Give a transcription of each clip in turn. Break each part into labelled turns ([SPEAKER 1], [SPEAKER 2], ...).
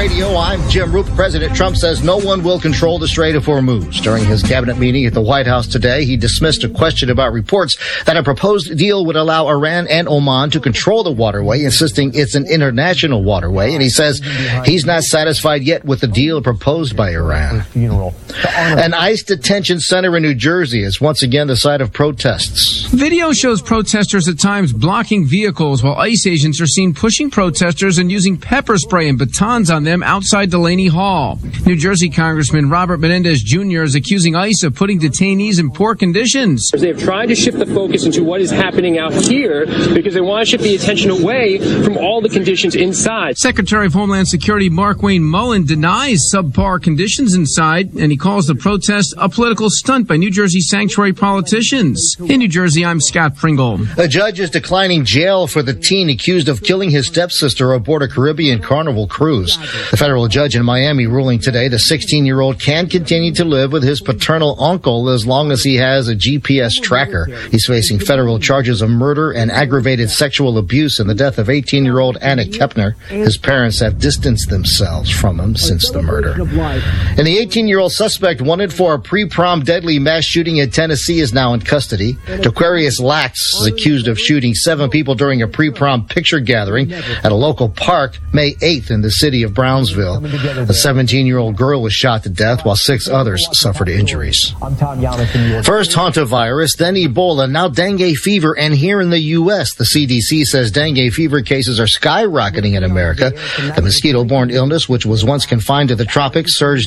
[SPEAKER 1] Radio. I'm Jim Roop. President Trump says no one will control the Strait of Hormuz. During his cabinet meeting at the White House today, he dismissed a question about reports that a proposed deal would allow Iran and Oman to control the waterway, insisting it's an international waterway. And he says he's not satisfied yet with the deal proposed by Iran. An ICE detention center in New Jersey is once again the site of protests.
[SPEAKER 2] Video shows protesters at times blocking vehicles while ICE agents are seen pushing protesters and using pepper spray and batons on them outside Delaney Hall. New Jersey Congressman Robert Menendez Jr. is accusing ICE of putting detainees in poor conditions.
[SPEAKER 3] They have tried to shift the focus into what is happening out here because they want to shift the attention away from all the conditions inside.
[SPEAKER 2] Secretary of Homeland Security Mark Wayne Mullen denies subpar conditions inside, and he calls the protest a political stunt by New Jersey sanctuary politicians. In New Jersey, I'm Scott Pringle.
[SPEAKER 1] A judge is declining jail for the teen accused of killing his stepsister aboard a Caribbean Carnival cruise. The federal judge in Miami ruling today the 16-year-old can continue to live with his paternal uncle as long as he has a GPS tracker. He's facing federal charges of murder and aggravated sexual abuse in the death of 18-year-old Anna Kepner. His parents have distanced themselves from him since the murder. And the 18-year-old suspect wanted for a pre-prom deadly mass shooting in Tennessee is now in custody. Dequarius Lax is accused of shooting 7 people during a pre-prom picture gathering at a local park May 8th in the city of Brownsville. A 17-year-old girl was shot to death while 6 others suffered injuries. First hantavirus, then Ebola, now dengue fever, and here in the U.S., the CDC says dengue fever cases are skyrocketing in America. The mosquito-borne illness, which was once confined to the tropics, surged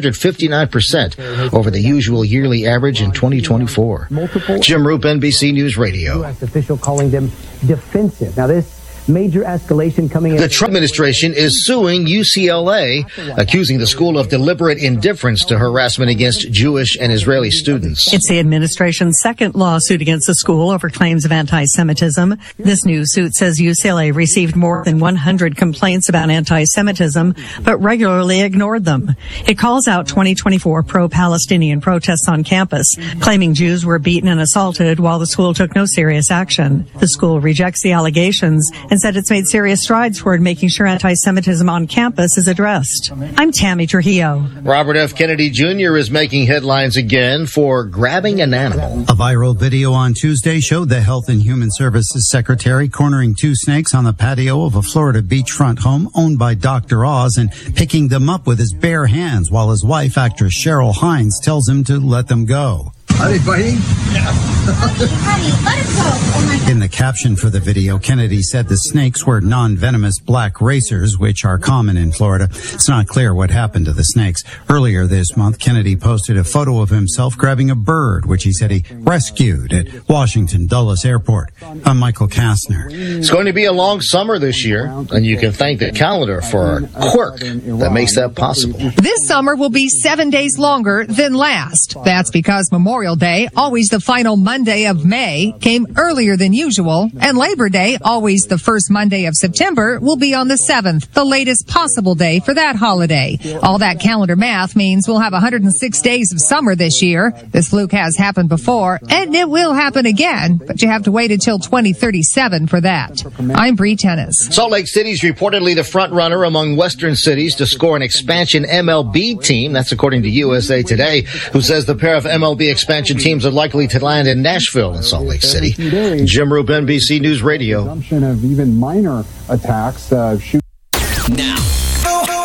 [SPEAKER 1] 359% over the usual yearly average in 2024. Jim Roop, NBC News Radio.
[SPEAKER 4] U.S. official calling them defensive. Now, this major escalation coming in.
[SPEAKER 1] The Trump administration is suing UCLA, accusing the school of deliberate indifference to harassment against Jewish and Israeli students.
[SPEAKER 5] It's the administration's second lawsuit against the school over claims of anti-Semitism. This new suit says UCLA received more than 100 complaints about anti-Semitism, but regularly ignored them. It calls out 2024 pro-Palestinian protests on campus, claiming Jews were beaten and assaulted while the school took no serious action. The school rejects the allegations and said it's made serious strides toward making sure anti-Semitism on campus is addressed. I'm Tammy Trujillo.
[SPEAKER 1] Robert F. Kennedy Jr. is making headlines again for grabbing an animal.
[SPEAKER 6] A viral video on Tuesday showed the Health and Human Services Secretary cornering 2 snakes on the patio of a Florida beachfront home owned by Dr. Oz and picking them up with his bare hands while his wife, actress Cheryl Hines, tells him to let them go.
[SPEAKER 7] Are they fighting? Yeah.
[SPEAKER 8] Honey, let us go. Oh my God.
[SPEAKER 6] In the caption for the video, Kennedy said the snakes were non-venomous black racers, which are common in Florida. It's not clear what happened to the snakes. Earlier this month, Kennedy posted a photo of himself grabbing a bird, which he said he rescued at Washington Dulles Airport. I'm Michael Kastner.
[SPEAKER 1] It's going to be a long summer this year, and you can thank the calendar for a quirk that makes that possible.
[SPEAKER 9] This summer will be 7 days longer than last. That's because Memorial Day, always the final Monday of May, came earlier than usual, and Labor Day, always the first Monday of September, will be on the 7th, the latest possible day for that holiday. All that calendar math means we'll have 106 days of summer this year. This fluke has happened before, and it will happen again, but you have to wait until 2037 for that. I'm Bree Tennis.
[SPEAKER 1] Salt Lake City is reportedly the front runner among Western cities to score an expansion MLB team. That's according to USA Today, who says the pair of MLB expansion teams are likely to land in Nashville and Salt Lake City. Jim Roop, NBC News Radio.
[SPEAKER 7] Of even minor attacks.
[SPEAKER 10] Now.